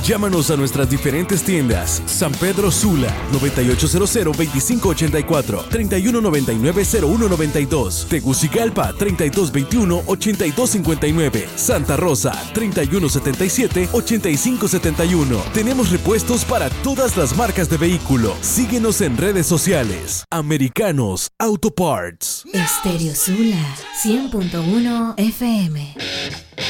Llámanos a nuestras diferentes tiendas. San Pedro Sula, 9800-2584, 3199-0192. Tegucigalpa, 3221-8259. Santa Rosa, 3177-8571. Tenemos repuestos para todas las marcas de vehículo. Síguenos en redes sociales. Americanos Auto Parts. Estéreo Sula, 100.1 FM.